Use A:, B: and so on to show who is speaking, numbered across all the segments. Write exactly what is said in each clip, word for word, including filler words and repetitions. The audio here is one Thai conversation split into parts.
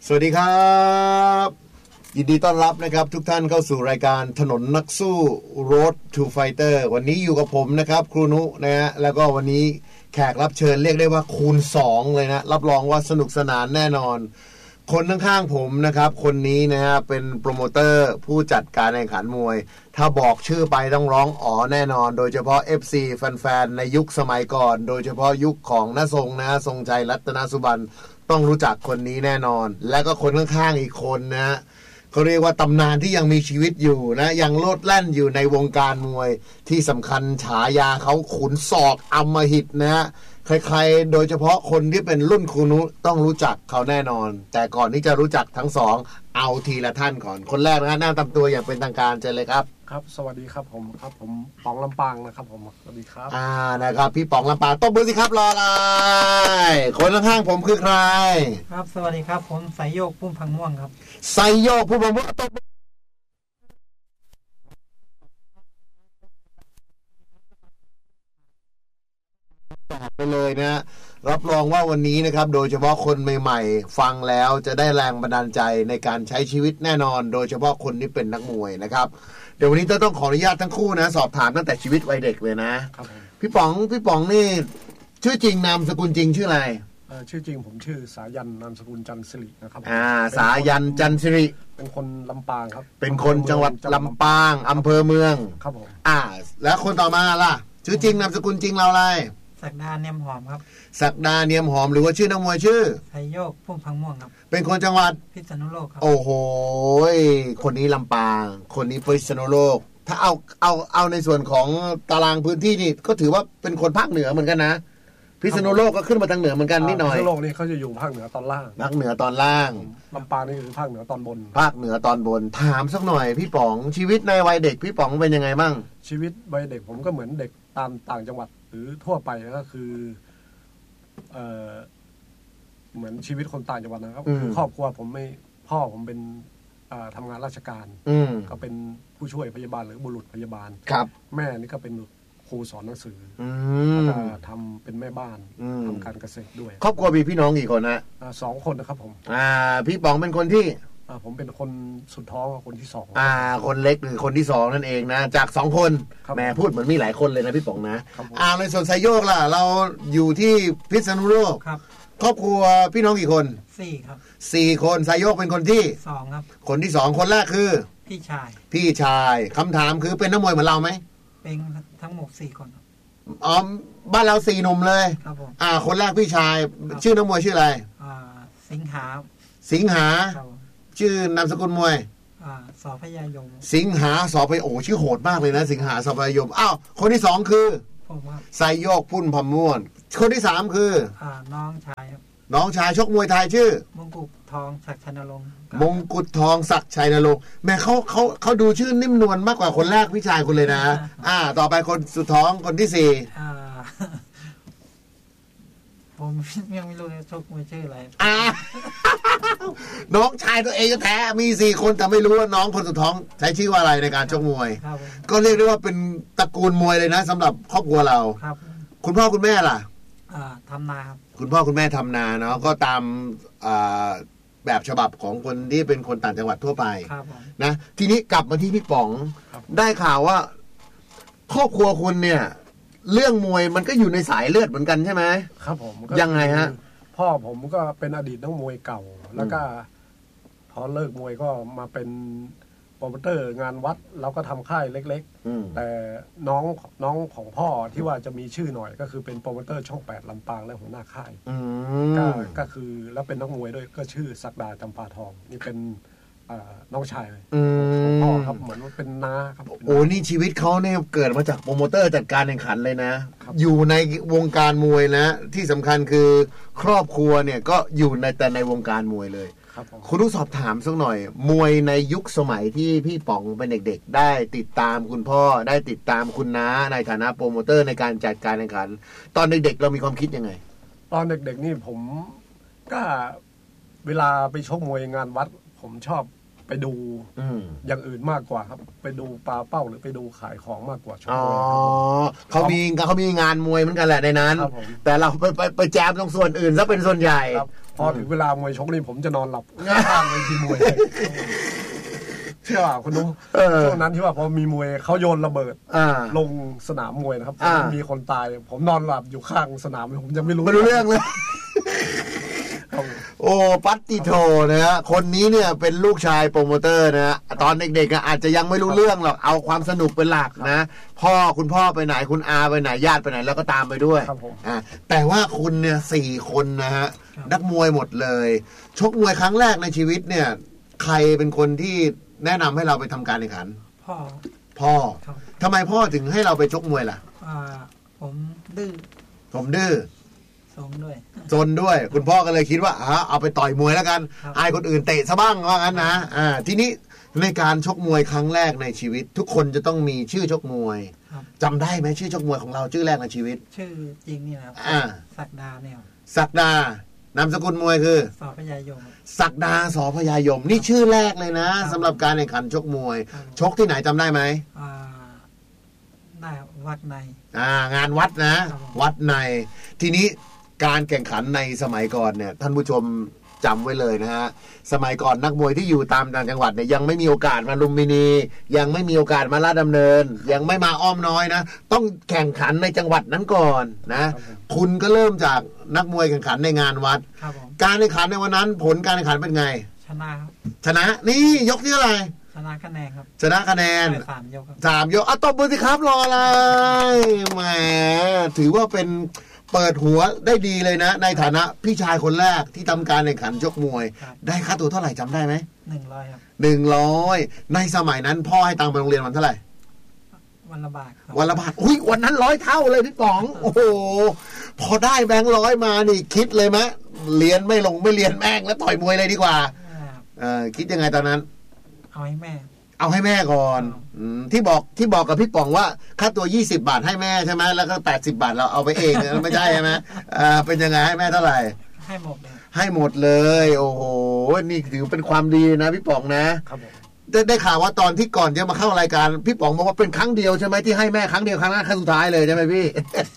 A: สวัสดีครับยินดีต้อนรับนะครับทุกท่านเข้าสู่รายการถนนนักสู้ Road to Fighter วันนี้อยู่กับผมนะครับครูนุนะฮะแล้วก็วันนี้แขกรับเชิญเรียกได้ว่าคูณสองเลยนะรับรองว่าสนุกสนานแน่นอนคนข้างๆผมนะครับคนนี้นะฮะเป็นโปรโมเตอร์ผู้จัดการแข่งขันมวยถ้าบอกชื่อไปต้องร้องอ๋อแน่นอนโดยเฉพาะ เอฟ ซี แฟนๆในยุคสมัยก่อนโดยเฉพาะยุคของน้าทรงนะฮะทรงชัยรัตนสุบรรณต้องรู้จักคนนี้แน่นอนและก็คนข้างๆอีกคนนะฮะเขาเรียกว่าตำนานที่ยังมีชีวิตอยู่นะยังโลดแล่นอยู่ในวงการมวยที่สำคัญฉายาเขาขุนศอกอำมหิตนะฮะใครๆโดยเฉพาะคนที่เป็นรุ่นครูนุต้องรู้จักเขาแน่นอนแต่ก่อนที่จะรู้จักทั้งสองเอาทีละท่านก่อนคนแรกนะฮะหน้าตำตัวอย่างเป็นทางการเจอเลยครับ
B: ครับสวัสดีครับผมครับผมป๋องลำปางนะครับผมสวัสดีครับ
A: อ่านะครับพี่ป๋องลำปางตบมือสิครับรออะไรคนข้างๆผมคือใคร
C: ครับสวัสดีครับผมไสโยกพุ่มพังม่วงครับ
A: ไสโยกพุ่มพังม่วงตบไปเลยนะรับรองว่าวันนี้นะครับโดยเฉพาะคนใหม่ๆฟังแล้วจะได้แรงบันดาลใจในการใช้ชีวิตแน่นอนโดยเฉพาะคนที่เป็นนักมวยนะครับเดี๋ยววันนี้ต้องขออนุญาตทั้งคู่นะสอบถามตั้งแต่ชีวิตวัยเด็กเลยนะพี่ป๋องพี่ป๋องนี่ชื่อจริงนามสกุลจริงชื่ออะไร
B: ชื่อจริงผมชื่อสายันนามสกุลจันทร์สิรินะครับ
A: อ่าสายันจันทร์สิริ
B: เป็นคนลำปางครับ
A: เป็นคนจังหวัดลำปางอำเภอเมือง
B: ครับผม
A: อ่าแล้วคนต่อมาล่ะชื่อจริงนามสกุลจริงเราอะไร
C: ศักดาเนียมหอมครับ
A: ศักดาเนียมหอมหรือว่าชื่อนักมวยชื่อ
C: ไสโยกพุ่มพังม่วงครับ
A: เป็นคนจังหวัด
C: พิษณุโลกครับ
A: โอ้โหคนนี้ลำปางคนนี้พิษณุโลกถ้าเอาเอาเอาในส่วนของตารางพื้นที่นี่ก็ถือว่าเป็นคนภาคเหนือเหมือนกันนะพิษณุโลกก็ขึ้นมาทางเหนือเหมือนกันนิดหน่อย
B: พิษณุโลกนี่เขาจะอยู่ภาคเหนือตอนล่าง
A: ภาคเหนือตอนล่าง
B: ลำปางนี่คือภาคเหนือตอนบน
A: ภาคเหนือตอนบนถามสักหน่อยพี่ป๋องชีวิตในวัยเด็กพี่ป๋องเป็นยังไงบ้าง
B: ชีวิตวัยเด็กผมก็เหมือนเด็กตามต่างจังหวัดหรือทั่วไปก็คือเอ่อเหมือนชีวิตคนต่างจังหวัดนะครับคือครอบครัวผมไม่พ่อผมเป็นทำงานราชการก็เป็นผู้ช่วยพยาบาลหรือบุรุษพยาบาล
A: ครับ
B: แม่นี่ก็เป็นครูสอนหนังสือแล้วก็ทำเป็นแม่บ้านทำการเกษตรด้วย
A: ครอบครัวมีพี่น้องกี่คนฮะ
B: สองคนนะครับผม
A: อ่าพี่ป๋องเป็นคนที่
B: ผมเป็นคนสุดท้องคนที่สอง
A: อ่าคนเล็กหรือคนที่สองนั่นเองนะจากสองคนแม่พูดเหมือนมีหลายคนเลยนะพี่ป๋องนะอ่าในส่วนไสโยกล่ะเราอยู่ที่พิษณุโลก
C: ครับ
A: ครอบครัวพี่น้องกี่คน
C: สี่ครับ
A: สี่คนไสโยกเป็นคนที่
C: สองครับ
A: คนที่สองคนแรกคือ
C: พี่ชาย
A: พี่ชายคำถามคือเป็นนักมวยเหมือนเราไหม
C: เป็นทั้งหมดสี่คน
A: อ๋อบ้านเราสี่หนุ่มเลย
C: ครับผม
A: อ่าคนแรกพี่ชายชื่อนักมวยชื่ออะไร
C: อ่าสิงหา
A: สิงหาชื่อนามสกุลมวย
C: อ่าสอพยายม
A: สิงหาสอพยโอ้ชื่อโหดมากเลยนะสิงหาสอพยายมอ้าวคนที่สองคือ
C: ผมครับ
A: ไสโยกพุ่มพังม่วงคนที่สามคือ
C: อ่าน้องชายครับ
A: น้องชายชกมวยไทยชื่อ
C: มงกุฎทองศักดิ์ชัยนรงค์
A: มงกุฎทองศักดิ์ชัยนรงค์แม่เขาเขาเขาดูชื่อนิ่มนวลมากกว่าคนแรกพี่ชายคุณเลยนะอ่าต่อไปคนสุดท้องคนที่สี่
C: อ่าผมยังไม่รู้เลยชกมวยชื่ออะไร
A: อ่าน้องชายตัวเองแท้มีสี่คนแต่ไม่รู้ว่าน้องคนสุดท้องใช้ชื่อว่าอะไรในการชกมวยก็เรียกได้ว่าเป็นตระกูลมวยเลยนะสำหรับครอบครัวเรา
C: ครับ
A: คุณพ่อคุณแม่ล่ะ
C: อ่าทำนาครับ
A: คุณพ่อคุณแม่ทำนาเนาะก็ตามอ่าแบบฉบับของคนที่เป็นคนต่างจังหวัดทั่วไปนะทีนี้กลับมาที่พี่ป๋องได้ข่าวว่าครอบครัวคุณเนี่ยเรื่องมวยมันก็อยู่ในสายเลือดเหมือนกันใช่ไหม
B: ครับผม
A: ยังไงฮะ
B: พ่อผมก็เป็นอดีตนักมวยเก่าแล้วก็พอเลิกมวยก็มาเป็นโปรโมเตอร์งานวัดเราก็ทำค่ายเล็กๆแต่น้องน้องของพ่อที่ว่าจะมีชื่อหน่อยก็คือเป็นโปรโมเตอร์ช่องแปดลำปางและหัวหน้าค่ายก็ก็คือแล้วเป็นนักมวยด้วยก็ชื่อศักดาจำปาทองนี่เป็นน้องชายพ่อครับเหมือนเป็นน้าครับ
A: โอ้นี่ชีวิตเขาเนี่ยเกิดมาจากโปรโมเตอร์จัดการแข่งขันเลยนะอยู่ในวงการมวยนะที่สำคัญคือครอบครัวเนี่ยก็อยู่ในแต่ในวงการมวยเลยคุณต้องสอบถามสักหน่อยมวยในยุคสมัยที่พี่ป๋องเป็นเด็กๆได้ติดตามคุณพ่อได้ติดตามคุณน้าในฐานะโปรโมเตอร์ในการจัดการแข่งขันตอนเด็กๆเรามีความคิดยังไง
B: ตอนเด็กๆนี่ผมก็เวลาไปชกมวยงานวัดผมชอบไปดูอย่างอื่นมากกว่าครับไปดูปลาเป้าหรือไปดูขายของมากกว่าชกมวย
A: อ๋อเขามีเขามีงานมวยเหมือนกันแหละในนั้นแต่เราไปไปไปแจมตรงส่วนอื่นซะเป็นส่วนใหญ่
B: พอถึงเวลามวยชกนี่ผมจะนอนหลับข้างเวทีมวยเชื่อป่ะคุณนุ๊กช่วงนั้นที่ว่าพอมีมวยเขาโยนระเบิดลงสนามมวยนะครับมีคนตายผมนอนหลับอยู่ข้างสนามผมยังไม่รู้
A: ไม่รู้เรื่องเลยโอ้ปัตติโทนะฮะคนนี้เนี่ยเป็นลูกชายโปรโมเตอร์นะฮะตอนเด็กๆอาจจะยังไม่รู้เรื่องหรอกเอาความสนุกเป็นหลักนะพ่อคุณพ่อไปไหนคุณอาไปไหนญาติไปไหนแล้วก็ตามไปด้วยอ่าแต่ว่าคุณเนี่ยสี่คนนะฮะนักมวยหมดเลยชกมวยครั้งแรกในชีวิตเนี่ยใครเป็นคนที่แนะนำให้เราไปทำการแข่งขัน
C: พ่อ
A: พ่อทำไมพ่อถึงให้เราไปชกมวยล่ะ
C: อ่าผมดื้อ
A: ผมดื้อ
C: ซนด้วย
A: ซนด้วยคุณพ่อก็เลยคิดว่าอ่าเอาไปต่อยมวยแล้วกันอายคนอื่นเตะซะบ้างว่างั้นนะอ่าทีนี้ในการชกมวยครั้งแรกในชีวิตทุกคนจะต้องมีชื่อชกมวยจำได้ไหมชื่อชกมวยของเราชื่อแรกในชีวิต
C: ชื่อจริงนี่นะครับศักดาเนี่ย
A: ศักดานามสกุลมวยคือ
C: สอพยายม
A: ศักดาสอพยายมนี่ชื่อแรกเลยนะสำหรับการแข่งขันชกมวยชกที่ไหนจำได้ไหม
C: อ่าได้วัดใน
A: อ่างานวัดนะวัดในทีนี้การแข่งขันในสมัยก่อนเนี่ยท่านผู้ชมจำไว้เลยนะฮะสมัยก่อนนักมวยที่อยู่ตามต่างจังหวัดเนี่ยยังไม่มีโอกาสมาลุมพินียังไม่มีโอกาสมาลาดดำเนินยังไม่มาอ้อมน้อยนะต้องแข่งขันในจังหวัดนั้นก่อนนะคุณก็เริ่มจากนักมวยแข่งขันในงานวัดการแข่งขันในวันนั้นผลการแข่งขันเป็นไง
C: ชนะ
A: ชนะนี่ยกที่อะไร
C: ชนะคะแนนครับ
A: ชนะคะแนน
C: สามยก
A: สามยกอ่ะตบมือสิครับรออะไรแหมถือว่าเป็นเปิดหัวได้ดีเลยนะในฐานะพี่ชายคนแรกที่ทำการแข่งขันชกมวยได้ค่าตัวเท่าไหร่จำได้ไหม
C: หนึ่งร้อยครับ
A: หนึ่งร้อยในสมัยนั้นพ่อให้ตังค์ไปโรงเรียนวันเท่าไหร่
C: วันละบาท
A: วันละบาทอุ้ยวันนั้นร้อยเท่าเลยพี่ป๋องโอ้โหพอได้แบงค์ร้อยมานี่คิดเลยไหมเรียนไม่ลงไม่เรียนแม่งแล้วต่อยมวยเลยดีกว่าเออคิดยังไงตอนนั้น
C: เอาให้แม่
A: เอาให้แม่ก่อนที่บอกที่บอกกับพี่ป๋องว่าค่าตัวยี่สิบบาทให้แม่ใช่ไหมแล้วก็แปดสิบบาทเราเอาไปเองไม่ใช่ใช่ไหมอ่าเป็นยังไงให้แม่เท่าไหร่
C: ให้หมดเลย
A: ให้หมดเลยโอ้โหนี่ถือเป็นความดีนะพี่ป๋องนะครับได้ได้ข่าวว่าตอนที่ก่อนจะมาเข้ารายการพี่ป๋องบอกว่าเป็นครั้งเดียวใช่ไหมที่ให้แม่ครั้งเดียวครั้งนั้นครั้งสุดท้ายเลยใช่ไหมพี่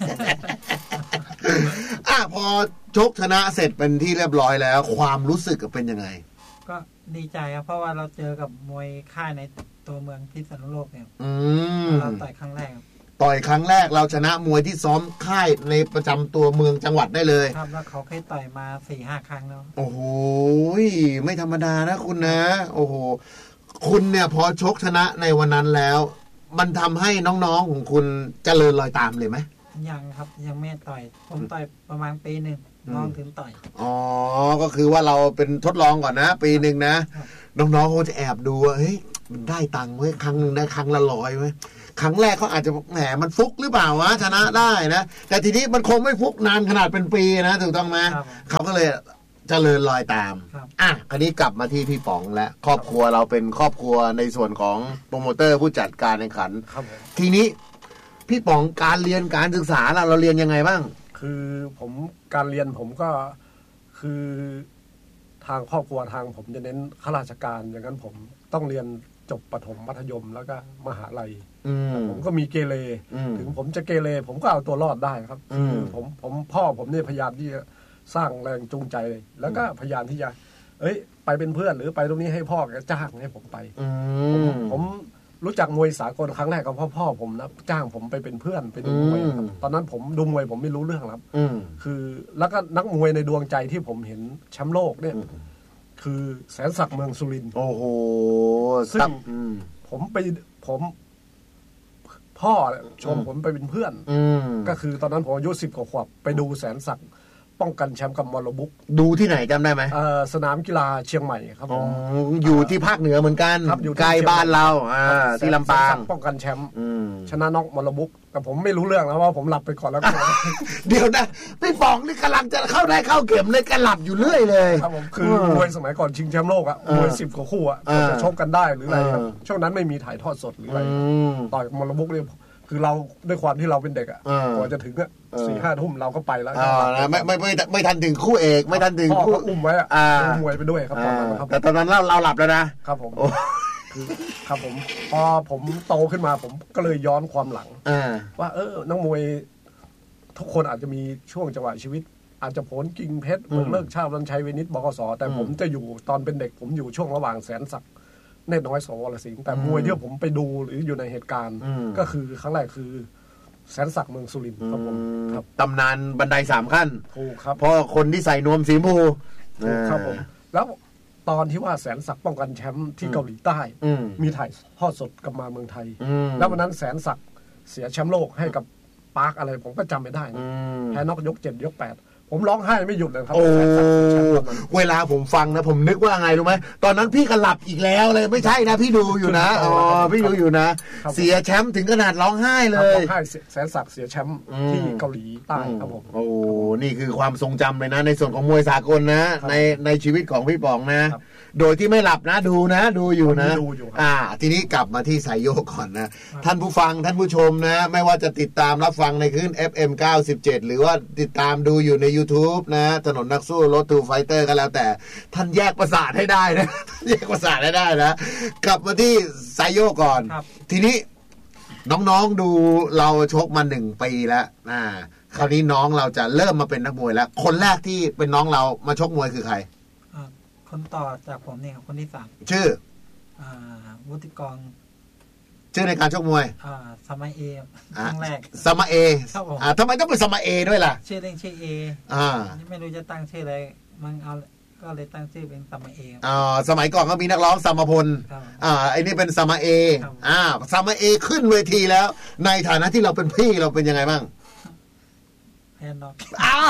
A: อ่ะพอชกชนะเสร็จเป็นที่เรียบร้อยแล้วความรู้สึกเป็นยังไง
C: ก็ดีใจครับเพราะว่าเราเจอกับมวยค่ายในตัวเมืองพิษณุโลกเนี่ยเราต่อยครั้งแรก
A: ต่อยครั้งแรกเราชนะมวยที่ซ้อมค่ายในประจำตัวเมืองจังหวัดได้เลย
C: ครับแล้วเขาเคยต่อยมาสี่ห้าครั้งแล้ว
A: โอ้โหไม่ธรรมดานะคุณนะโอ้โหคุณเนี่ยพอชกชนะในวันนั้นแล้วมันทำให้น้องๆของคุณเจริญรอยตามเลยไหม
C: ยังครับยังไม่ต่อยผมต่อยประมาณปีหนึ่งน้องถึงต่อย
A: อ๋อก็คือว่าเราเป็นทดลองก่อนนะปีหนึ่งนะน้องๆเขาจะแอบดูว่าเฮ้ยมันได้ตังค์เว้ยครั้งหนึ่งได้ครั้งละร้อยเว้ยครั้งแรกเขาอาจจะแหมมันฟุกหรือเปล่าวะชนะได้นะแต่ทีนี้มันคงไม่ฟุกนานขนาดเป็นปีนะถูกต้องไหมเขาก็เลยเจริญรอยตามอ่ะคราวนี้กลับมาที่พี่ป๋องและครอบครัวเราเป็นครอบครัวในส่วนของโปรโมเตอร์ผู้จัดการแข่งขันทีนี้พี่ป๋องการเรียนการศึกษาเราเราเรียนยังไงบ้าง
B: คือผมการเรียนผมก็คือทางครอบครัวทางผมจะเน้นข้าราชการอย่างนั้นผมต้องเรียนจบประถมมัธยมแล้วก็มหาลัยผมก็มีเกเรถึงผมจะเกเรผมก็เอาตัวรอดได้ครับคือผมผมพ่อผมเนี่ยพยายามที่จะสร้างแรงจูงใจแล้วก็พยายามที่จะเอ้ยไปเป็นเพื่อนหรือไปตรงนี้ให้พ่อแกจ้างให้ผมไปผมผมรู้จักมวยสากลครั้งแรกกับพ่อพ่อผมนะจ้างผมไปเป็นเพื่อนไปดูมวยครับตอนนั้นผมดูมวยผมไม่รู้เรื่องครับคือแล้วก็นักมวยในดวงใจที่ผมเห็นแชมป์โลกเนี่ยคือแสนศักดิ์เมืองสุรินทร์
A: โอ้โห
B: ซึ่งผมไปผมพ่อชมผมไปเป็นเพื่อนก็คือตอนนั้นผมอายุสิบกว่าขวบไปดูแสนศักดิ์ป้องกันแชมป์กับมรบุก
A: ดูที่ไหนจำได้ไหม
B: สนามกีฬาเชียงใหม่ครับผม
A: อยู่ที่ภาคเหนือเหมือนกันใกล้บ้านเราที่ลำปาง
B: ป้องกันแชมป์ชนะน็อกมรบุกแต่ผมไม่รู้เรื่องแล้วว่าผมหลับไปก่อนแล้ว
A: เดี๋ยวนะพี่ป๋องนี่กำลังจะเข้าได้เข้าเข็มเลยกันหลับอยู่เรื่อยเลย
B: ครับผมคือมวยสมัยก่อนชิงแชมป์โลกอะมวยสิบกว่าคู่อะจะชกกันได้หรืออะไรช่วงนั้นไม่มีถ่ายทอดสดหรืออะไรต่อยมรบุกเนี่ยคือเราด้วยความที่เราเป็นเด็กอ่ะกว่าจะถึงอ่ะสี่ห้าทุ่มเราก็ไปแล้ว
A: ไม่ไม่ไม่ไม่ทันถึงคู่เอกไม่ทันถึง
B: คู่อุ้มไว้อ่ะมวยไปด้วยครับตอนนั้นครับ
A: แต่ตอนนั้นเราเราหลับแล้ว
B: นะครับผมคือครับผมพอผมโตขึ้นมาผมก็เลยย้อนความหลังว่าเออนักมวยทุกคนอาจจะมีช่วงจังหวะชีวิตอาจจะผลกิ่งเพชรเมืองเลิกชาติวันชัยเวนิสบกสแต่ผมจะอยู่ตอนเป็นเด็กผมอยู่ช่วงระหว่างแสนศักดิ์เนตรน้อยสวรสิงห์แต่มวยที่ผมไปดูหรืออยู่ในเหตุการณ์ก็คือครั้งแรกคือแสนศักดิ์เมืองสุรินทร์ครับผมครับ
A: ตำนานบันไดสามขั้น
B: ถูกครับ
A: เพราะคนที่ใส่นวมสีชมพู
B: ถูกครับผมแล้วตอนที่ว่าแสนศักดิ์ป้องกันแชมป์ที่เกาหลีใต้มีถ่ายทอดสดกลับมาเมืองไทยแล้ววันนั้นแสนศักดิ์เสียแชมป์โลกให้กับปาร์คอะไรผมก็จำไม่ได้นะแพ้น็อกยกเจ็ดยกแปดผมร้องไห้ไม่หยุดเลยครับ
A: โอ้เวลาผมฟังนะผมนึกว่าไงรู้ไหมตอนนั้นพี่ก็หลับอีกแล้วเลยไม่ใช่นะพี่ดูอยู่นะอ๋อพี่ดูอยู่นะเสียแชมป์ถึงขนาดร้องไห้เลย
B: ร้องไห้แสนศักดิ์เสียแชมป์ที่เกาหลีใต้ครับผม
A: โอ้นี่คือความทรงจำเลยนะในส่วนของมวยสากลนะในในชีวิตของพี่ป๋องนะโดยที่ไม่หลับนะดูนะดูอยู่นะอ่าทีนี้กลับมาที่สายโยกก่อนนะท่านผู้ฟังท่านผู้ชมนะไม่ว่าจะติดตามรับฟังในคลื่น เอฟ เอ็ม เก้าสิบเจ็ด หรือว่าติดตามดูอยู่ใน YouTube นะถนนนักสู้รถทูไฟเตอร์ก็แล้วแต่ท่านแยกประสาทให้ได้นะแยกประสาทให้ได้นะกลับมาที่สายโยกก่อนทีนี้น้องๆดูเราชกมาหนึ่งปีแล้วอ่าคราวนี้น้องเราจะเริ่มมาเป็นนักมวยแล้วคนแรกที่เป็นน้องเรามาชกมวยคือใคร
C: คนต่อจากผมเนี่ยคนที่สาม
A: ชื่อ
C: อ่าวุฒิกร
A: ชื่อในการชกมวย
C: อ่าสมัยเอครั้งแรก
A: สมัยเออ่าทำไมต้องเป็นสมัยเอด้วยล่ะ
C: ชื่อเล่นชื่อเอ
A: อ่า
C: ไม่รู้จะตั้งชื่ออะไรมันเอาก็เลยตั้งชื่อเป็นสมัยเอ
A: อ่าสมัยก่อนก็มีนักร้องสมพลอ่าไอ้นี่เป็นสมัยเออ่าสมัยเอขึ้นเวทีแล้วในฐานะที่เราเป็นพี่เราเป็นยังไงบ้าง
C: แพ้น็อก
A: อ้าว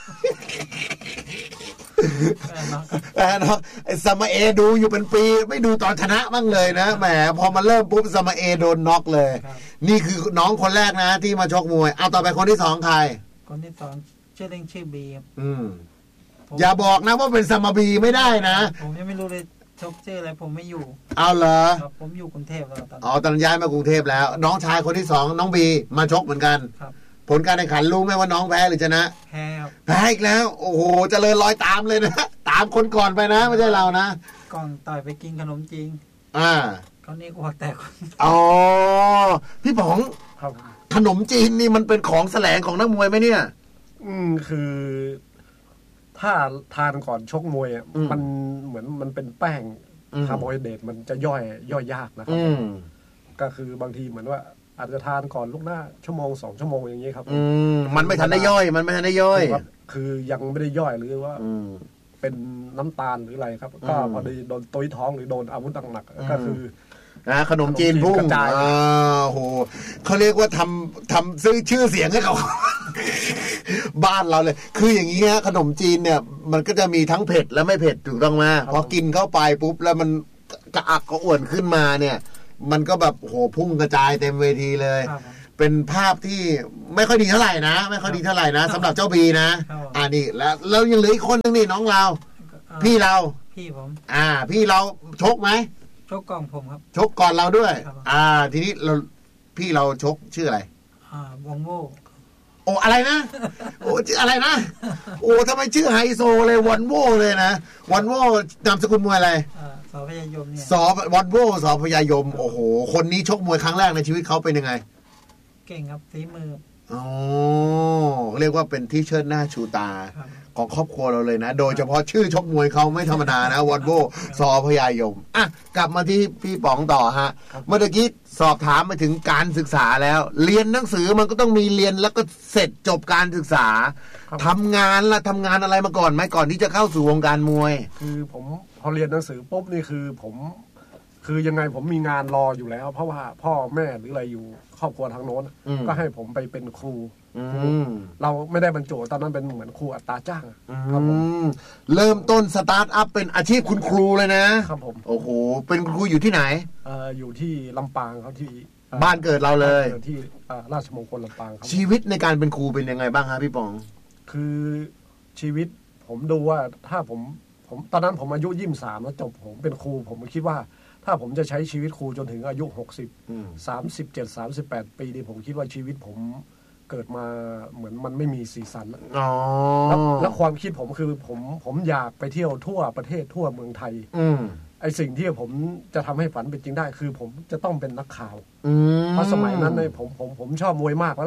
A: แพ้น็อกไอ้สมัยเอดูอยู่เป็นปีไม่ดูตอนชนะบ้างเลยนะแหมพอมาเริ่มปุ๊บสมัยเอโดนน็อกเลยนี่คือน้องคนแรกนะที่มาชกมวยเอาต่อไปคนที่สองใคร
C: คนที่สองชื่อเล่นชื่อบี
A: อืมอย่าบอกนะว่าเป็นสมาบีไม่ได้นะ
C: ผมยังไม่รู้เลยชกชื่ออะไรผมไม่อยู่
A: เอาเหรอ
C: ผมอยู่กรุงเทพแล้วตอน
A: อ๋อตอนย้ายมากรุงเทพแล้วน้องชายคนที่สองน้องบีมาชกเหมือนกันผลการแข่งขันรู้ไหมว่าน้องแพ้หรือชนะ
C: แพ้ครับ
A: แพ้อีกแล้วโอ้โหเจริญรอยตามเลยนะตามคนก่อนไปนะไม่ใช่เรานะ
C: ก่อนต่อยไปกินขนมจีน
A: อ่า
C: เขานี่อ้วกแตก
A: อ๋อพี่ป๋องขนมจีนนี่มันเป็นของแสลงของนักมวยไหมเนี่ย
B: อืมคือถ้าทานก่อนชกมวยอ่ะมันเหมือนมันเป็นแป้งคาร์โบไฮเดรตมันจะย่อยย่อยยากนะครับก็คือบางทีเหมือนว่าอาจจะทานก่อนลูกหน้าชั่วโมงสองชั่วโมงอย่างนี้ครับ
A: อืมมันไม่ทันได้ย่อยมันไม่ทันได้ย่อย
B: คือยังไม่ได้ย่อยหรือว่าเป็นน้ำตาลหรืออะไรครับก็พอดีโดนตุ้ยท้องหรือโดนอาวุธหนักๆก็คือ
A: นะขนมจีนพุ่งอ่าโหเขาเรียกว่าทำทำซื้อชื่อเสียงให้เขาบ้านเราเลยคืออย่างนี้ฮะขนมจีนเนี่ยมันก็จะมีทั้งเผ็ดและไม่เผ็ดถูกต้องไหมพอกินเข้าไปปุ๊บแล้วมันกระอักกระอ่วนขึ้นมาเนี่ยมันก็แบบโหพุ่งกระจายเต็มเวทีเลยเป็นภาพที่ไม่ค่อยดีเท่าไหร่นะไม่ค่อยดีเท่าไหร่นะสำหรับเจ้าบีนะอ่านี่แล้วแล้วยังเหลืออีกคนนึงนี่น้องเราพี่เรา
C: พี่ผม
A: อ่าพี่เราชกไหม
C: ชกก่อนผมครับ
A: ชกก่อนเราด้วยอ่าทีนี้เราพี่เราชกชื่ออะไร
C: อ่าวงโว
A: โอ้อะไรนะโอ้ชื่ออะไรนะโอ้ทำไมชื่อไฮโซเลยวันโวเลยนะวันโวนามสกุลมวยอะไร
C: สอพยายมเนี่ย
A: สอวันโวสอพยายมโอ้โหคนนี้ชกมวยครั้งแรกในชีวิตเขาเป็นยังไง
C: เก่งครับฝีมือ
A: อ๋อเรียกว่าเป็นที่เชิดหน้าชูตาของครอบครัวเราเลยนะโดยเฉพาะชื่อชกมวยเขาไม่ธรรมดานะวันโวสอพยายมอ่ะกลับมาที่พี่ป๋องต่อฮะเมื่อกี้สอบถามมาถึงการศึกษาแล้วเรียนหนังสือมันก็ต้องมีเรียนแล้วก็เสร็จจบการศึกษาทำงานละทำงานอะไรมาก่อนไหมก่อนที่จะเข้าสู่วงการมวย
B: คือผมพอเรียนหนังสือปุ๊บนี่คือผมคือยังไงผมมีงานรออยู่แล้วเพราะว่าพ่อแม่หรืออะไรอยู่ครอบครัวทางโน้นก็ให้ผมไปเป็นครูเราไม่ได้บรรจุตอนนั้นเป็นเหมือนครูอัตราจ้างครับผม
A: เริ่มต้นสตาร์ทอัพเป็นอาชีพคุณครูเลยนะครับ
B: ผม
A: โอ้โหเป็นครูอยู่ที่ไหน
B: เอ่ออยู่ที่ลำปางครับที่
A: บ้านเกิดเราเลย
B: ที่ราชมงคลลำปางครับ
A: ชีวิตในการเป็นครูเป็นยังไงบ้างครับพี่ป๋อง
B: คือชีวิตผมดูว่าถ้าผมผมตอนนั้นผมอายุยี่สิบสามแล้วจบผมเป็นครูผมคิดว่าถ้าผมจะใช้ชีวิตครูจนถึงอายุหกสิบ สามสิบเจ็ด สามสิบแปดปีนี่ผมคิดว่าชีวิตผมเกิดมาเหมือนมันไม่มีสีสัน
A: อ๋อ
B: แล้วแล้วความคิดผมคือผมผมอยากไปเที่ยวทั่วประเทศทั่วเมืองไทย
A: อืม
B: ไอสิ่งที่ผมจะทำให้ฝันเป็นจริงได้คือผมจะต้องเป็นนักข่าว
A: เพ
B: ราะสมัยนั้นเนี่ยผมผมผมชอบมวยมากแล้วละ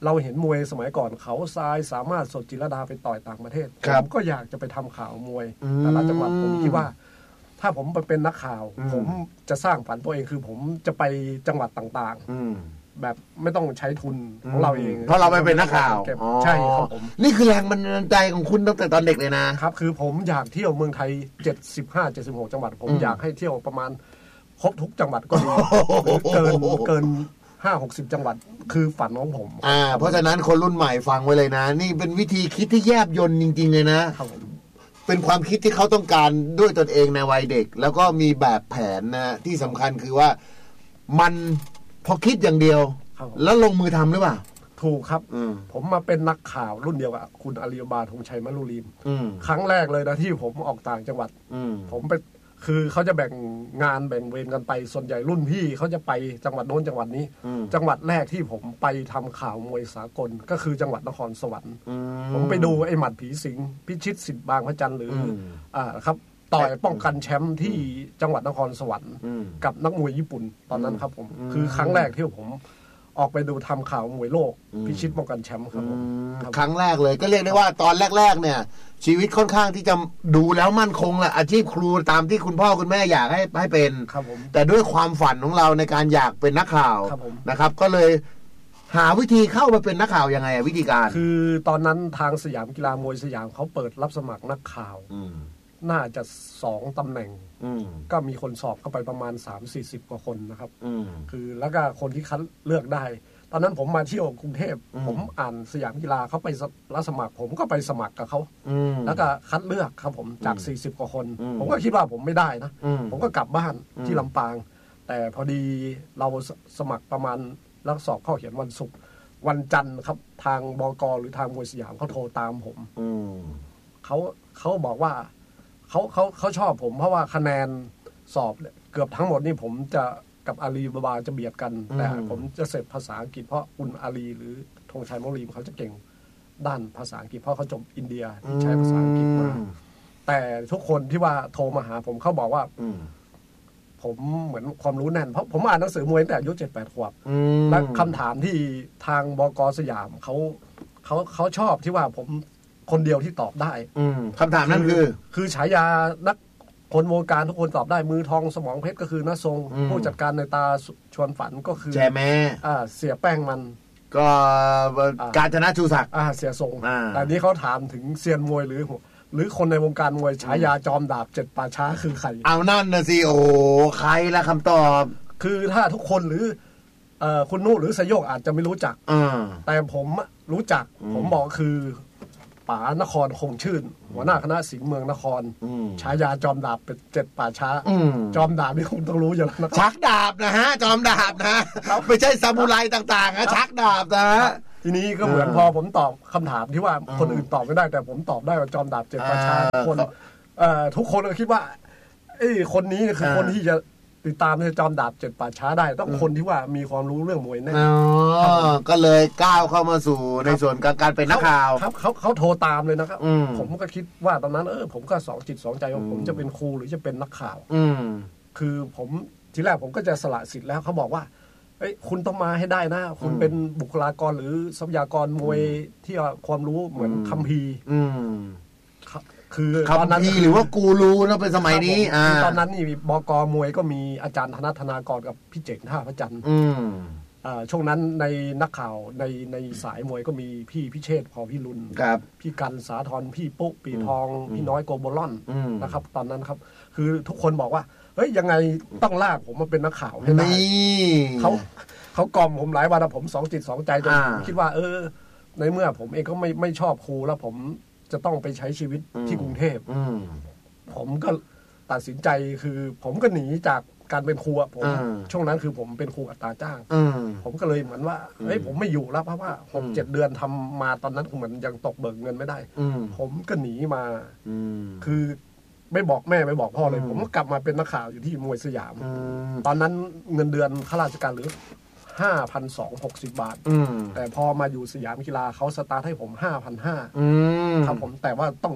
B: เราเห็นมวยสมัยก่อนเขาทรายสามารถสดจิรดาไปต่อยต่างประเทศผมก็อยากจะไปทำข่าวมวยแต่ละจังหวัดผมคิดว่าถ้าผมไปเป็นนักข่าวผมจะสร้างฝันตัวเองคือผมจะไปจังหวัดต่างๆแบบไม่ต้องใช้ทุนของเราเอง
A: เพราะเราไปเป็นนักข่าว
B: ใช่ครับผม
A: นี่คือแรงบันดาลใจของคุณตั้งแต่ตอนเด็กเลย
B: นะครับคือผมอยากเที่ยวเมืองไทยเจ็ดสิบห้า เจ็ดสิบหกจังหวัดผมอยากให้เที่ยวประมาณครบทุกจังหวัดก็ดีเกินเกินห้าหกสิบจังหวัดคือฝันของผม
A: อ่าเพราะฉะนั้นคนรุ่นใหม่ฟังไว้เลยนะนี่เป็นวิธีคิดที่แยบยลจริงๆเลยนะครับเป็นความคิดที่เขาต้องการด้วยตนเองในวัยเด็กแล้วก็มีแบบแผนนะที่สำคัญคือว่ามันพอคิดอย่างเดียวแล้วลงมือทำหรือเปล่า
B: ถูกครับผมมาเป็นนักข่าวรุ่นเดียวกับคุณอาลีบาธงชัยมะรุลีมครั้งแรกเลยนะที่ผมออกต่างจังหวัดผมไปคือเขาจะแบ่งงานแบ่งเวรกันไปส่วนใหญ่รุ่นพี่เขาจะไปจังหวัดโน้นจังหวัดนี้จังหวัดแรกที่ผมไปทำข่าวมวยสากลก็คือจังหวัดนครสวรรค์ผมไปดูไอ้หมัดผีสิงพิชิตสิทธิ์บางพระจันทร์หรืออ่าครับต่อยป้องกันแชมป์ที่จังหวัดนครสวรรค์กับนักมวยญี่ปุ่นตอนนั้นครับผมคือครั้งแรกที่ผมออกไปดูทำข่าวมวยโลกพิชิตป้องกันแชมป์ครับผม
A: ครั้งแรกเลยก็เรียกได้ว่าตอนแรกๆเนี่ยชีวิตค่อนข้างที่จะดูแล้วมั่นคงแหละอาชีพครูตามที่คุณพ่อคุณแม่อยากให้ให้เป็นแต่ด้วยความฝันของเราในการอยากเป็นนักข่าวนะครับก็เลยหาวิธีเข้ามาเป็นนักข่าวยังไงวิธีการ
B: คือตอนนั้นทางสยามกีฬามวยสยามเขาเปิดรับสมัครนักข่าวน่าจะสองตำแหน่งก็มีคนสอบเข้าไปประมาณ สามถึงสี่สิบ กว่าคนนะครับคือแล้วก็คนที่คัดเลือกได้ตอนนั้นผมมาเที่ยวกรุงเทพผมอ่านสยามกีฬาเขาไปรับสมัครผมก็ไปสมัครกับเขาแล้วก็คัดเลือกครับผมจากสี่สิบกว่าคนผมก็คิดว่าผมไม่ได้นะผมก็กลับบ้านที่ลำปางแต่พอดีเราสมัครประมาณแล้วสอบเข้าเขียนวันศุกร์วันจันทร์ครับทางบก.หรือทางมวยสยามเขาโทรตามผมเขาเขาบอกว่าเขาเขาเขาชอบผมเพราะว่าคะแนนสอบเกือบทั้งหมดนี่ผมจะกับอาลีบาบาจะเบียดกันแต่ผมจะเสร็จภาษาอังกฤษเพราะอุนอาลีหรือธงชัยมะรุลีมเขาจะเก่งด้านภาษาอังกฤษเพราะเขาจบอินเดียที่ใช้ภาษาอังกฤษมาแต่ทุกคนที่ว่าโทรมาหาผมเขาบอกว่าผมเหมือนความรู้แน่นเพราะผมอ่านหนังสือมวยตั้งแต่อายุเจ็ดแปดขวบและคำถามที่ทางบก.สยามเขาเขาเขาชอบที่ว่าผมคนเดียวที่ตอบได้
A: คำถามนั้นคือ
B: คือฉายานักคนวงการทุกคนตอบได้มือทองสมองเพชรก็คือน้าทรงผู้จัดการในตาชวนฝันก็คือ
A: แจแม่
B: อ่าเสียแป้งมัน
A: ก็การชนะชูศักดิ์
B: อ่าเสียทรงแต่นี้เขาถามถึงเซียนมวยหรือหรือคนในวงการมวยฉายาจอมดาบเจ็ดป่าช้าคือใคร
A: เอานั่นนะสิโอ้ใครละคำตอบ
B: คือถ้าทุกคนหรือเอ่อคุณนุหรือสยโยกอาจจะไม่รู้จักแต่ผมรู้จักผมบอกคือป๋านครคงชื่นหัวหน้าคณะสิงห์เมืองนครฉายาจอมดาบเป็นเจ็ดป่าช้าจอมดาบนี่คงต้องรู้อยู่แล้วนะ
A: ชักดาบนะฮะจอมดาบนะไม่ใช่ซามูไรต่างๆนะชักดาบนะ
B: ทีนี้ก็เหมือนพอผมตอบคำถามที่ว่าคนอื่นตอบไม่ได้แต่ผมตอบได้ว่าจอมดาบเจ็ดป่าช้าคนทุกคนก็คิดว่าไอ้คนนี้คือคนที่จะติดตามในจอมดาบเจ็ดป่าช้าได้ต้องคนที่ว่ามีความรู้เรื่องมวยแน่
A: ก็เลยก้าวเข้ามาสู่ในส่วนการเป็นนักข่าว
B: ครับเขาเขาโทรตามเลยนะครับผมก็คิดว่าตอนนั้นเออผมก็สองจิตสองใจว่าผมจะเป็นครูหรือจะเป็นนักข่าวคือผมทีแรกผมก็จะสละสิทธิ์แล้วเขาบอกว่าเอ้ยคุณต้องมาให้ได้นะคุณเป็นบุคลากรหรือทรัพยากรมวยที่ความรู้เหมือนคัมภีร์
A: คือตอนนั้นหรือว่ากูรู้นะเป็นสมัยนี้
B: ตอนนั้นนี่บก.มวยก็มีอาจารย์ธนธนากรกับพี่เจ๋งท่าพระจันทร์ช่วงนั้นในนักข่าวในในสายมวยก็มีพี่พิเชษพอพี่ลุนพี่กันสาธรพี่ปุ๊ปีทองพี่น้อยโกโบลอนนะครับตอนนั้นครับคือทุกคนบอกว่าเฮ้ยยังไงต้องลากผมมาเป็นนักข่าวให้ได้เขาเขากล่อมผมหลายวันผมสองจิตสองใจจนผมคิดว่าเออในเมื่อผมเองก็ไม่ไม่ชอบครูแล้วผมจะต้องไปใช้ชีวิตที่กรุงเทพผมก็ตัดสินใจคือผมก็หนีจากการเป็นครูผมช่วงนั้นคือผมเป็นครูอัตราจ้างผมก็เลยเหมือนว่าเฮ้ยผมไม่อยู่แล้วเพราะว่าหกเจ็ดเดือนทำมาตอนนั้นเหมือนยังตกเบิกเงินไม่ได้ผมก็หนีมาคือไม่บอกแม่ไม่บอกพ่อเลยผมก็กลับมาเป็นนักข่าวอยู่ที่มวยสยามตอนนั้นเงินเดือนข้าราชการหรือห้าพันสองหกสิบบาทแต่พอมาอยู่สยามกีฬาเขาสตาร์ทให้ผมห้าพันห้าครับผมแต่ว่าต้องผ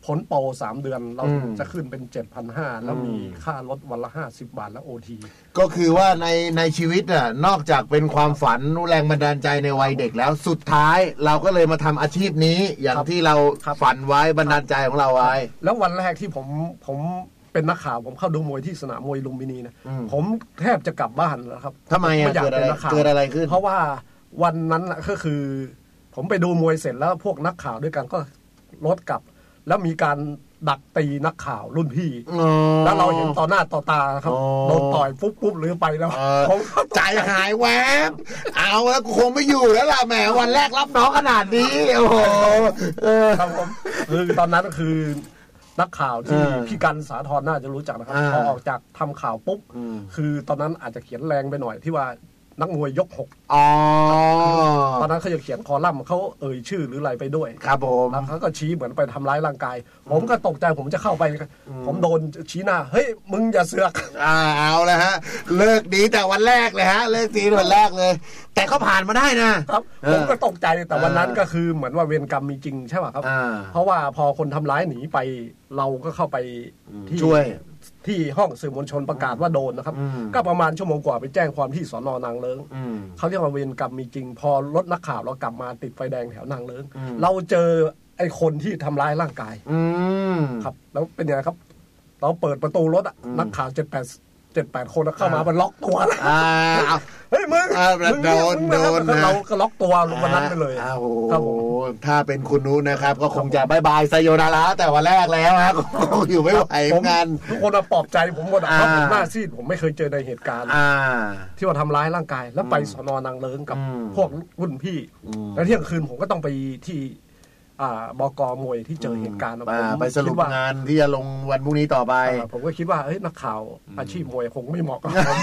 B: ผลโปรสามเดือนเราจะขึ้นเป็น เจ็ดพันห้าร้อย แล้วมีค่ารถวันละห้าสิบบาทและ โอ ที
A: ก็คือว่าในในชีวิตอ่ะนอกจากเป็นความฝันแรงบันดาลใจในวัยเด็กแล้วสุดท้ายเราก็เลยมาทำอาชีพนี้อย่างที่เราฝันไว้บันดาลใจของเราไว้
B: แล้ววันแรกที่ผมผมเป็นนักข่าวผมเข้าดูมวยที่สนามมวยลุมพินีนะผมแทบจะกลับบ้านแล้วครับ
A: ทำไมอ่ะเกิดอะไรเกิดอะไรขึ้น
B: เพราะว่าวันนั้นก็คือผมไปดูมวยเสร็จแล้วพวกนักข่าวด้วยกันก็รถกลับแล้วมีการดักตีนักข่าวรุ่นพี่แล้วเราเห็นต่อหน้าต่อตาครับโดนต่อยปุ๊บปุ๊บหรือไปแล้ว
A: ผมใจหายแวบเอาแล้วคงไม่อยู่แล้วล่ะแหมวันแรกรับน้องขนาดนี้โอ้โห
B: ครับผมคือตอนนั้นก็คือนักข่าวที่พี่กันสาธรน่าจะรู้จักนะครับพอออกจากทำข่าวปุ๊บคือตอนนั้นอาจจะเขียนแรงไปหน่อยที่ว่านักมวยยกหกอ๋อตอนนั้นเขาจะเขียนคอลัมน์เขาเอ่ยชื่อหรืออะไรไปด้วย
A: ครับผม
B: แล้วเขาก็ชี้เหมือนไปทำร้ายร่างกายผมก็ตกใจผมจะเข้าไปผมโดนชี้หน้าเฮ้ยมึงอย่าเสือก
A: อ่าเอาเลยฮะเลิกดีแต่วันแรกเลยฮะเลิกดีวันแรกเลยแต่เขาผ่านมาได้นะครับ
B: ผมก็ตกใจแต่วันนั้นก็คือเหมือนว่าเวรกรรมมีจริงใช่ป่ะครับเพราะว่าพอคนทำร้ายหนีไปเราก็เข้าไป
A: ช่วย
B: ที่ห้องสื่อมวลชนประกาศว่าโดนนะครับก็ประมาณชั่วโมงกว่าไปแจ้งความที่สน.นางเลิ้งเขาเรียกว่าเวรกรรมมีจริงพอรถนักข่าวเรากลับมาติดไฟแดงแถวนางเลิ้งเราเจอไอ้คนที่ทำร้ายร่างกายครับแล้วเป็นยังไงครับเราเปิดประตูรถนักข่าวเจ็ดแปดเจ็ดแปดคนเข้ามามันล็อกตัวเฮ้ยมึงมึงโดนโดนเราก็ล็อกตัววันนั้นไปเลย
A: ครับผมถ้าเป็นคุณนู้นนะครับก็คงจะบายบายไซโยนาระแต่วันแรกแล้วฮะก็อยู่ไม่ไหวงาน
B: ทุกคนปลอบใจผมหมดเพราะผมหน้าซีดผมไม่เคยเจอในเหตุการณ์ที่ว่าทำร้ายร่างกายแล้วไปสน.นางเลิ้งกับพวกรุ่นพี่แล้วเที่ยงคืนผมก็ต้องไปที่บก.มวยที่เจอเหตุการณ์
A: ไปสรุปงานที่จะลงวันพรุ่งนี้ต่อไป
B: ผมก็คิดว่าเฮ้ยนักข่าวอาชีพมวยคงไม่เหมาะกับผม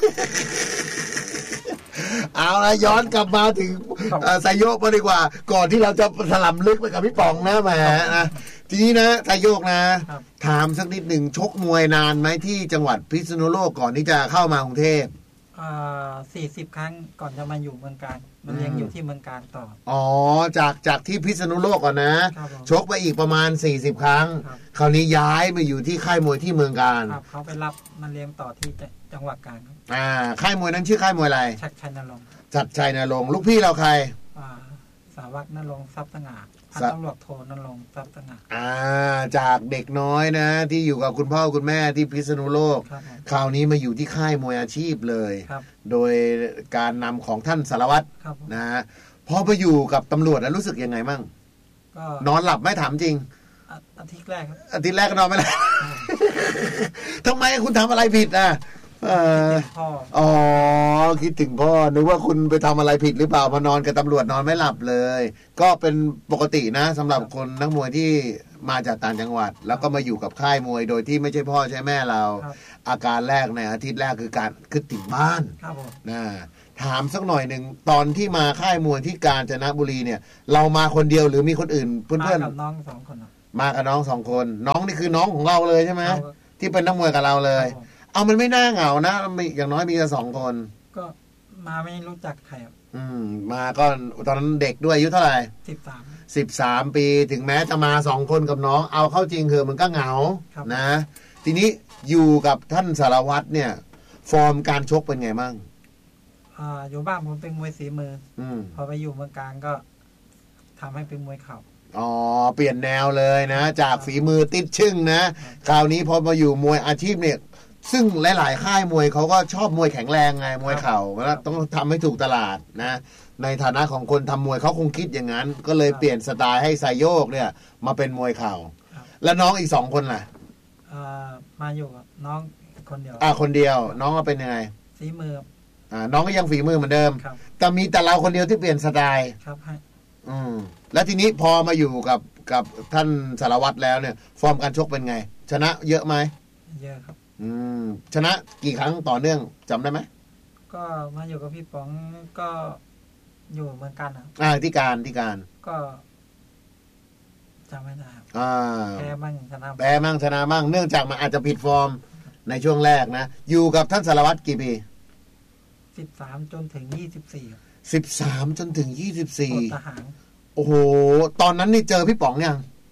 A: เอาละย้อนกลับมาถึงไซโยกมาดีกว่าก่อนที่เราจะสลับลึกไปกับพี่ป๋องนะแหมนะทีนี้นะไซโยกนะถามสักนิดหนึ่งชกมวยนานไหมที่จังหวัดพิษณุโลกก่อนที่จะเข้ามากรุงเทพ
C: สี่สิบครั้งก่อนจะมาอยู่เมืองการมันยังอยู่ที่เมืองการต่อ
A: อ๋อจากจากที่พิษณุโลกก่อนนะชกไปอีกประมาณสี่สิบครั้งคราวนี้ย้ายมาอยู่ที่ค่ายมวยที่เมืองการ
C: เขาไปรับมันเลี้ยงต่อที่จังหวัดกาญครับ
A: อ่าค่ายมวยนั้นชื่อค่ายมวยอะไร
C: ชัดชัยนรงค์
A: ชัดชัยนรงค์ลูกพี่เราใคร
C: อ่าสาวักนรงค์ทรัพย์สง่าพันตำรวจโทนรงค์ทรัพย์สง่า
A: อ่าจากเด็กน้อยนะที่อยู่กับคุณพ่อคุณแม่ที่พิษณุโลกคราวนี้มาอยู่ที่ค่ายมวยอาชีพเลยโดยการนำของท่านสารวัตรนะฮะพอไปอยู่กับตำรวจแล้วรู้สึกยังไงมั่งนอนหลับไม่ถามจริง
C: อาทิตย์แรกครับ
A: อาทิตย์แรกก็นอนไม่หลับทำไมคุณทำอะไรผิดอ่ะอ๋อคิดถึงพ่อนึกว่าคุณไปทำอะไรผิดหรือเปล่ามานอนกับตำรวจนอนไม่หลับเลยก็เป็นปกตินะสำหรับคนนักมวยที่มาจากต่างจังหวัดแล้วก็มาอยู่กับค่ายมวยโดยที่ไม่ใช่พ่อใช่แม่เราอาการแรกในอาทิตย์แรกคือการคิดถึงบ้านนะถามสักหน่อยหนึ่งตอนที่มาค่ายมวยที่กาญจนบุรีเนี่ยเรามาคนเดียวหรือมีคนอื่นเพื่อน
C: ๆมากับน้องสองคน
A: มากับน้องสองคนน้องนี่คือน้องของเราเลยใช่ไหมที่เป็นนักมวยกับเราเลยเอามันไม่น่าเหงานะอย่างน้อยมีแค่สองคน
C: ก็มาไม่รู้จักใคร
A: อืมมาก็ตอนนั้นเด็กด้วยอายุเท่าไหร่
C: สิบสาม
A: สิบสามปีถึงแม้จะมาสองคนกับน้องเอาเข้าจริงคือมันก็เหงานะทีนี้อยู่กับท่านสารวัตรเนี่ยฟอร์มการชกเป็นไงบ้าง
C: อ่าอยู่บ้านผมเป็นมวยฝีมืออืมพอไปอยู่เมืองการก็ทำให้เป็นมวยเข่า
A: อ๋อเปลี่ยนแนวเลยนะจากฝีมือติดชึ่งนะคราวนี้พอมาอยู่มวยอาชีพเนี่ยซึ่งหลายๆค่ายมวยเขาก็ชอบมวยแข็งแรงไงมวยเข่าแล้วต้องทำให้ถูกตลาดนะในฐานะของคนทำมวยเขาคงคิดอย่างนั้นก็เลยเปลี่ยนสไตล์ให้ไซโยกเนี่ยมาเป็นมวยเข่าแล้วน้องอีกสองคนล่ะ
C: มาอยู่กับน้องคนเดียว
A: อ่าคนเดียวน้องก็เป็นยังไง
C: ฝีมือ
A: อ่าน้องก็ยังฝีมือเหมือนเดิมแต่มีแต่เราคนเดียวที่เปลี่ยนสไตล์
C: ครับให้
A: อืมแล้วทีนี้พอมาอยู่กับกับท่านสารวัตรแล้วเนี่ยฟอร์มการชกเป็นไงชนะเยอะไหม
C: เยอะครับ
A: อืมชนะกี่ครั้งต่อเนื่องจำได้ไหม
C: ก็มาอยู่กับพี่ป๋องก็อยู่เมืองการครับ
A: อ่าที่การที่การ
C: ก็จำไม่ได้ครับ
A: อ่า
C: แพ้มั่งชนะ
A: แพ้มั่งชนะมั่งเนื่องจากมันอาจจะผิดฟอร์มในช่วงแรกนะอยู่กับท่านสารวัตรกี่ปี
C: สิบสามจนถึงยี่สิบสี่
A: สิบสามจนถึงยี่สิบสี่
C: ทหาร
A: โอ้โหตอนนั้นนี่เจอพี่ป๋องยัง
C: เจ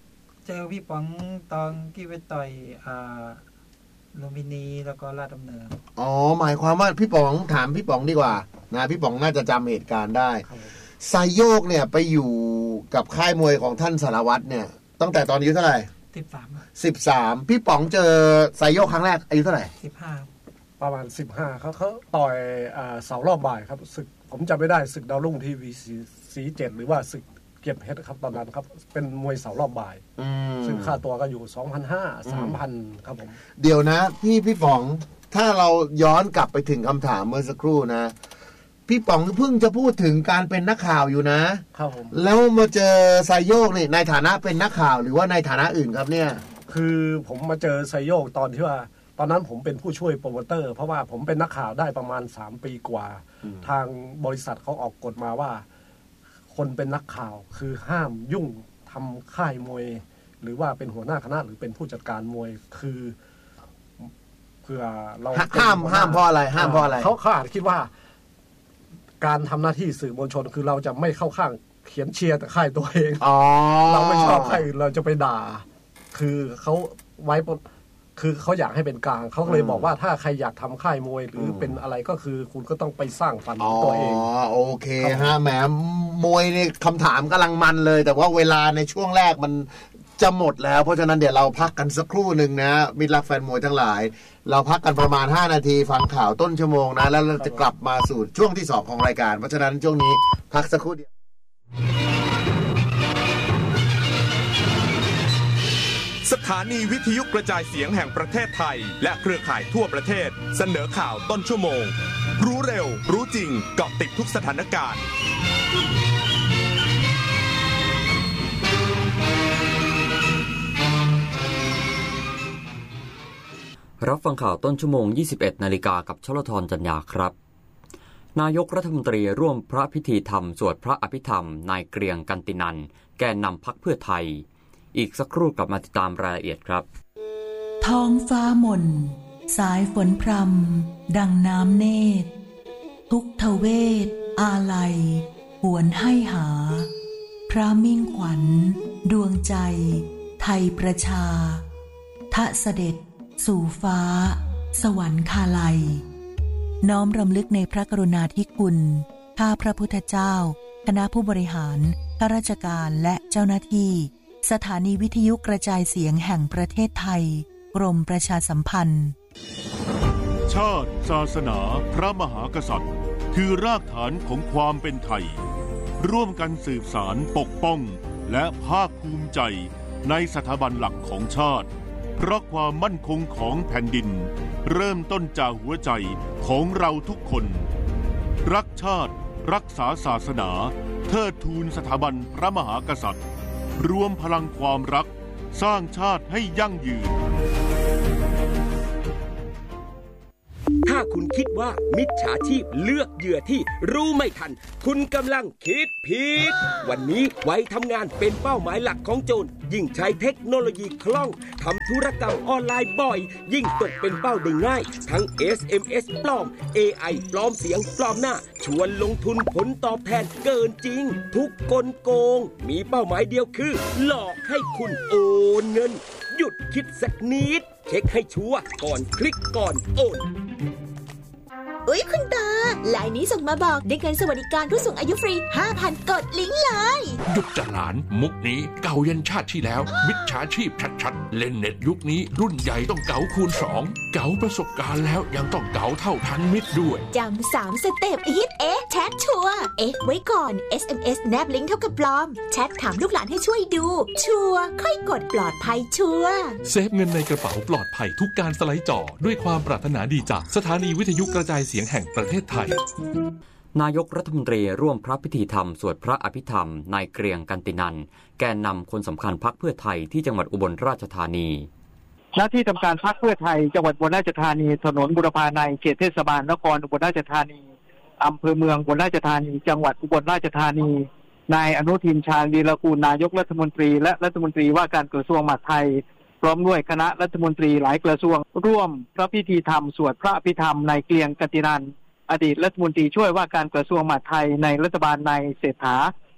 C: จอพี่ป๋องตอนที่ไปต่อยอ่าลุมพินีแล้วก็ลาดดำเนิน
A: อ๋อหมายความว่าพี่ป๋องถามพี่ป๋องดีกว่านะพี่ป๋องน่าจะจำเหตุการณ์ได้ไซโยกเนี่ยไปอยู่กับค่ายมวยของท่านสารวัตรเนี่ยตั้งแต่ตอนอายุเท่าไหร่
C: สิบสาม
A: สิบสามพี่ป๋องเจอไซโยกครั้งแรกอายุเท่าไหร่
C: สิบห้า
B: ประมาณสิบห้าเขาเขาต่อยอ่าเสารอบบ่ายครับศึกผมจำไม่ได้ศึกดาวรุ่งทีวีสีเจ็ดหรือว่าศึกเก็บเพชรครับตอนนั้นครับเป็นมวยเสารอบบ่ายซึ่งค่าตัวก็อยู่ สองพันห้าร้อย สามพัน ครับผม
A: เดี๋ยวนะพี่พี่ป๋องถ้าเราย้อนกลับไปถึงคำถามเมื่อสักครู่นะพี่ป๋องเพิ่งจะพูดถึงการเป็นนักข่าวอยู่นะครับผมแล้วมาเจอไซโยกนี่ในฐานะเป็นนักข่าวหรือว่าในฐานะอื่นครับเนี่ย
B: คือผมมาเจอไซโยกตอนที่ว่าตอนนั้นผมเป็นผู้ช่วยโปรโมเตอร์เพราะว่าผมเป็นนักข่าวได้ประมาณสามปีกว่าทางบริษัทเขาออกกฎมาว่าคนเป็นนักข่าวคือห้ามยุ่งทำค่ายมวยหรือว่าเป็นหัวหน้าคณะหรือเป็นผู้จัดการมวยคือเพื่อเรา
A: ห้ามห้ามเพราะอะไรห้ามเพราะอะไร
B: เขาเขาอาจคิดว่าการทำหน้าที่สื่อมวลชนคือเราจะไม่เข้าข้างเขียนเชียร์แต่ค่ายตัวเองเราไม่ชอบใครเราจะไปด่าคือเขาไว้คือเขาอยากให้เป็นกลางเขาเลยบอกว่าถ้าใครอยากทำค่ายมวยหรือเป็นอะไรก็คือคุณก็ต้องไปสร้างฝันของตัวเอง
A: อ๋อโอเคฮะแหมมวยในคำถามกำลังมันเลยแต่ว่าเวลาในช่วงแรกมันจะหมดแล้วเพราะฉะนั้นเดี๋ยวเราพักกันสักครู่หนึ่งนะมิตรรักแฟนมวยทั้งหลายเราพักกันประมาณห้านาทีฟังข่าวต้นชั่วโมงนะแล้วเราจะกลับมาสู่ช่วงที่สองของรายการเพราะฉะนั้นช่วงนี้พักสักครู่เดียว
D: สถานีวิทยุกระจายเสียงแห่งประเทศไทยและเครือข่ายทั่วประเทศเสนอข่าวต้นชั่วโมงรู้เร็วรู้จริงเกาะติดทุกสถานการณ์
E: รับฟังข่าวต้นชั่วโมง ยี่สิบเอ็ดนาฬิกากับชลธรจัญญาครับนายกรัฐมนตรีร่วมพระพิธีธรรมสวดพระอภิธรรมนายเกรียงกันตินันท์แกนนำพรรคเพื่อไทยอีกสักครู่กลับมาติดตามรายละเอียดครับ
F: ท้องฟ้าหม่นสายฝนพรำดังน้ำเนตรทุกทเวทอาลัยหวนให้หาพระมิ่งขวัญดวงใจไทยประชาทะเสด็จสู่ฟ้าสวรรคาลัยน้อมรำลึกในพระกรุณาธิคุณข้าพระพุทธเจ้าคณะผู้บริหารข้าราชการและเจ้าหน้าที่สถานีวิทยุกระจายเสียงแห่งประเทศไทยกรมประชาสัมพันธ์
G: ชาติศาสนาพระมหากษัตริย์คือรากฐานของความเป็นไทยร่วมกันสืบสานปกป้องและภาคภูมิใจในสถาบันหลักของชาติเพราะความมั่นคงของแผ่นดินเริ่มต้นจากหัวใจของเราทุกคนรักชาติรักษาศาสนาเทิดทูนสถาบันพระมหากษัตริย์รวมพลังความรักสร้างชาติให้ยั่งยืน
H: ถ้าคุณคิดว่ามิจฉาชีพเลือกเหยื่อที่รู้ไม่ทันคุณกำลังคิดผิดวันนี้ไว้ทำงานเป็นเป้าหมายหลักของโจรยิ่งใช้เทคโนโลยีคล่องทำธุรกรรมออนไลน์บ่อยยิ่งตกเป็นเป้าได้ง่ายทั้ง เอส เอ็ม เอส ปลอม เอ ไอ ปลอมเสียงปลอมหน้าชวนลงทุนผลตอบแทนเกินจริงทุกกลโกงมีเป้าหมายเดียวคือหลอกให้คุณโอนเงินหยุดคิดสักนิดเช็คให้ชัวร์ก่อนคลิกก่อนโอน
I: อุ๊ยคุณตาไลน์นี้ส่งมาบอกได้เงินสวัสดิการผู้สูงอายุฟรี ห้าพัน กดลิงก์เลย
J: หยุดจะหลานมุกนี้เก่ายันชาติที่แล้วมิจฉาชีพชัดๆเล่นเน็ตยุคนี้รุ่นใหญ่ต้องเก๋าคูณสองเก๋าประสบการณ์แล้วยังต้องเก๋าเท่าทันมิตรด้วย
I: จำสามสเต็ปฮิตเอ๊ะแชทชัวร์เอ๊ะไว้ก่อน เอส เอ็ม เอส แนบลิงก์เท่ากับปลอมแชทถามลูกหลานให้ช่วยดูชัวร์ค่อยกดปลอดภัยชัวร์
J: เซฟเงินในกระเป๋าปลอดภัยทุกการสไลด์จ่อด้วยความปรารถนาดีจากสถานีวิทยุกระจายเสียงแห่งประเทศไทย
E: นายกรัฐมนตรีร่วมพระพิธีธรรมสวดพระอภิธรรมนายเกรียงกันตินันท์แกนนำคนสำคัญพรรคเพื่อไทยที่จังหวัดอุบลราชธานี
K: ณที่ทำการพรรคเพื่อไทยจังหวัดอุบลราชธานีถนนบุรพานัยเขตเทศบาลนครอุบลราชธานีอำเภอเมืองอุบลราชธานีจังหวัดอุบลราชธานีนายอนุทินชาญวีรกูลนายกรัฐมนตรีและรัฐมนตรีว่าการกระทรวงมหาดไทยพร้อมด้วยคณะรัฐมนตรีหลายกระทรวงร่วมพระพิธีธรรมสวดพระอภิธรรมนายเกรียงกันตินันท์อดีตรัฐมนตรีช่วยว่าการกระทรวงมหาดไทยในรัฐบาลนายเศรษฐา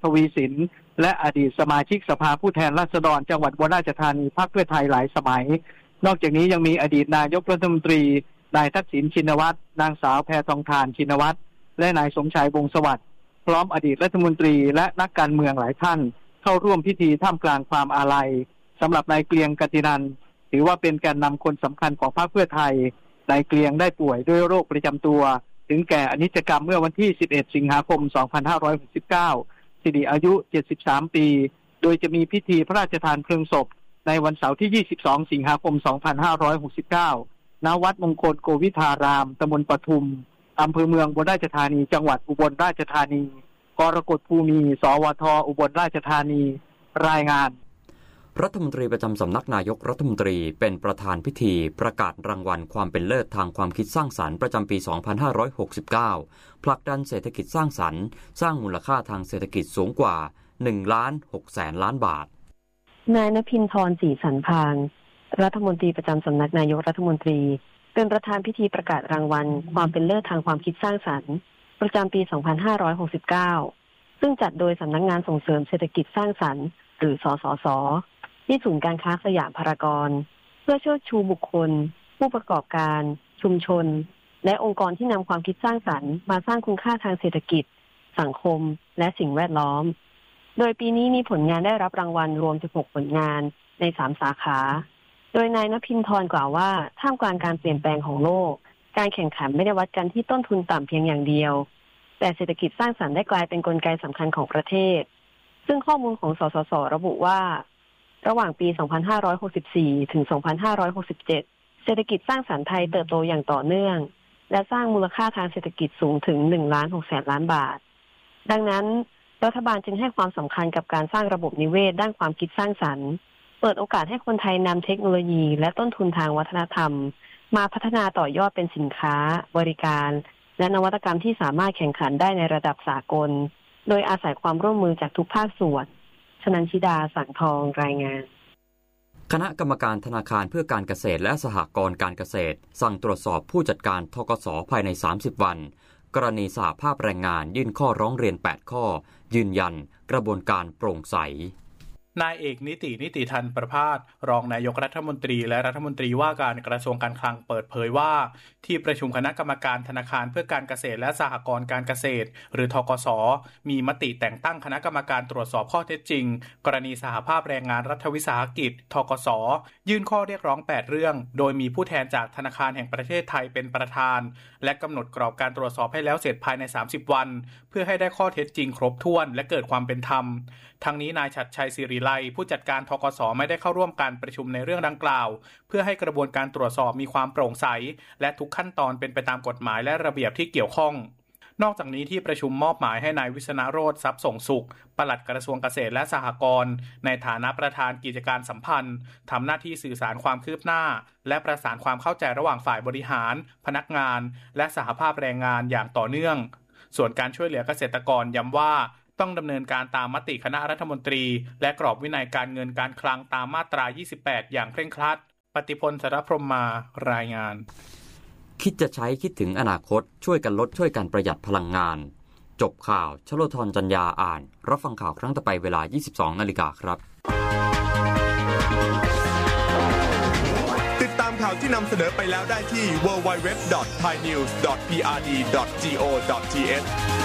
K: ทวีสินและอดีตสมาชิกสภาผู้แทนราษฎรจังหวัดอุบลราชธานีพรรคเพื่อไทยหลายสมัยนอกจากนี้ยังมีอดีตนายกรัฐมนตรีนายทักษิณชินวัตรนางสาวแพทองธารชินวัตรและนายสมชายวงศ์สวัสดิ์พร้อมอดีตรัฐมนตรีและนักการเมืองหลายท่านเข้าร่วมพิธีท่ามกลางความอาลัยสำหรับนายเกรียงกันตินันท์ถือว่าเป็นแกนนำคนสำคัญของพรรคเพื่อไทยนายเกรียงได้ป่วยด้วยโรคประจำตัวถึงแก่อนิจกรรมเมื่อวันที่สิบเอ็ดสิงหาคมสองพันห้าร้อยหกสิบเก้าสิริอายุเจ็ดสิบสามปีโดยจะมีพิธีพระราชทานเพลิงศพในวันเสาร์ที่ยี่สิบสองสิงหาคมสองพันห้าร้อยหกสิบเก้าณวัดมงคลโกวิทารามตำบลปทุมอำเภอเมืองอุบลราชธานีจังหวัดอุบลราชธานีกรกฎภูมิสวทอุบลราชธานีรายงาน
E: รัฐมนตรีประจำสำนักนายกรัฐมนตรีเป็นประธานพิธีประกาศรางวัลความเป็นเลิศทางความคิดสร้างสรรค์ประจำปี สองพันห้าร้อยหกสิบเก้า ผลักดันเศรษฐกิจสร้างสรรค์สร้างมูลค่าทางเศรษฐกิจสูงกว่า หนึ่งล้านหกแสนล้านบาท
L: นายณภินทร์ ศรีสันพานรัฐมนตรีประจำสำนักนายกรัฐมนตรีเป็นประธานพิธีประกาศรางวัลความเป็นเลิศทางความคิดสร้างสรรค์ประจำปี สองพันห้าร้อยหกสิบเก้า ซึ่งจัดโดยสำนักงานส่งเสริมเศรษฐกิจสร้างสรรค์หรือสสส.ที่ศูนย์การค้าสยามพารากอนเพื่อเชิดชูบุคคลผู้ประกอบการชุมชนและองค์กรที่นำความคิดสร้างสรรค์มาสร้างคุณค่าทางเศรษฐกิจสังคมและสิ่งแวดล้อมโดยปีนี้มีผลงานได้รับรางวัลรวมสิบหกผลงานในสามสาขาโดยนายณภินทร์กล่าวว่าท่ามกลางการเปลี่ยนแปลงของโลกการแข่งขันไม่ได้วัดกันที่ต้นทุนต่ำเพียงอย่างเดียวแต่เศรษฐกิจสร้างสรรค์ได้กลายเป็นกลไกสำคัญของประเทศซึ่งข้อมูลของสสส.ระบุว่าระหว่างปี สองพันห้าร้อยหกสิบสี่ ถึง สองพันห้าร้อยหกสิบเจ็ด เศรษฐกิจสร้างสรรค์ไทยเติบโตอย่างต่อเนื่องและสร้างมูลค่าทางเศรษฐกิจสูงถึง หนึ่งล้านหกแสนล้านบาทดังนั้นรัฐบาลจึงให้ความสำคัญกับการสร้างระบบนิเวศด้านความคิดสร้างสรรค์เปิดโอกาสให้คนไทยนำเทคโนโลยีและต้นทุนทางวัฒนธรรมมาพัฒนาต่อยอดเป็นสินค้าบริการและนวัตกรรมที่สามารถแข่งขันได้ในระดับสากลโดยอาศัยความร่วมมือจากทุกภาคส่วนชนันชิดาสังทองรายงาน
E: คณะกรรมการธนาคารเพื่อการเกษตรและสหกรณ์การเกษตรสั่งตรวจสอบผู้จัดการธกส.ภายในสามสิบวันกรณีสหภาพแรงงานยื่นข้อร้องเรียนแปดข้อยืนยันกระบวนการโปร่งใส
M: นายเอกนิตินิติธันประภาสรองนายกรัฐมนตรีและรัฐมนตรีว่าการกระทรวงการคลังเปิดเผยว่าที่ประชุมคณะกรรมการธนาคารเพื่อการเกษตรและสหกรณ์การเกษตรหรือธกส.มีมติแต่งตั้งคณะกรรมการตรวจสอบข้อเท็จจริงกรณีสหภาพแรงงานรัฐวิสาหกิจธกส.ยื่นข้อเรียกร้องแปดเรื่องโดยมีผู้แทนจากธนาคารแห่งประเทศไทยเป็นประธานและกำหนดกรอบการตรวจสอบให้แล้วเสร็จภายในสามสิบวันเพื่อให้ได้ข้อเท็จจริงครบถ้วนและเกิดความเป็นธรรมทั้งนี้นายฉัตรชัยศิริไลผู้จัดการธกส.ไม่ได้เข้าร่วมการประชุมในเรื่องดังกล่าวเพื่อให้กระบวนการตรวจสอบมีความโปร่งใสและทุกขั้นตอนเป็นไปตามกฎหมายและระเบียบที่เกี่ยวข้องนอกจากนี้ที่ประชุมมอบหมายให้นายวิษณโรจน์ทรัพย์ส่งสุขปลัดกระทรวงเกษตรและสหกรณ์ในฐานะประธานกิจการสัมพันธ์ทำหน้าที่สื่อสารความคืบหน้าและประสานความเข้าใจระหว่างฝ่ายบริหารพนักงานและสหภาพแรงงานอย่างต่อเนื่องส่วนการช่วยเหลือเกษตรกรย้ำว่าต้องดำเนินการตามมติคณะรัฐมนตรีและกรอบวินัยการเงินการคลังตามมาตรายี่สิบแปดอย่างเคร่งครัดปฏิพลสรพรหมมารายงาน
E: คิดจะใช้คิดถึงอนาคตช่วยกันลดช่วยกันประหยัดพลังงานจบข่าวชโลธรจัญญาอ่านรับฟังข่าวครั้งต่อไปเวลา ยี่สิบสองนาฬิกา นครับ
D: ติดตามข่าวที่นำเสนอไปแล้วได้ที่ ดับเบิลยู ดับเบิลยู ดับเบิลยู ดอท ไทยนิวส์ ดอท พี อาร์ ดี ดอท โก ดอท ที เอช